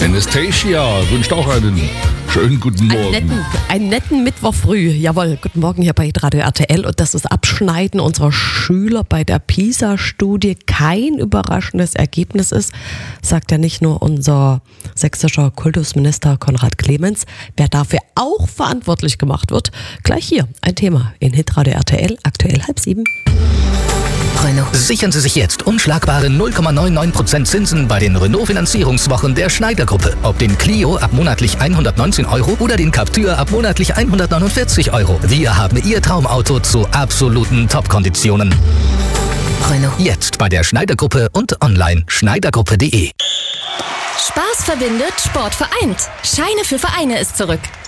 Anastasia wünscht auch einen schönen guten Morgen. Einen netten Mittwoch früh. Jawohl, guten Morgen hier bei Radio RTL. Und das ist Abschneiden unserer Schüler bei der PISA-Studie kein überraschendes Ergebnis ist, sagt ja nicht nur unser sächsischer Kultusminister Konrad Clemens. Wer dafür auch verantwortlich gemacht wird, gleich hier ein Thema in Hitradio RTL, aktuell 6:30. Renault. Sichern Sie sich jetzt unschlagbare 0,99% Zinsen bei den Renault-Finanzierungswochen der Schneider-Gruppe. Ob den Clio ab monatlich 119 € oder den Captur ab monatlich 149 €. Wir haben Ihr Traumauto zu absoluten Top-Konditionen. Renault. Jetzt bei der Schneider-Gruppe und online schneidergruppe.de. Spaß verbindet, Sport vereint. Scheine für Vereine ist zurück.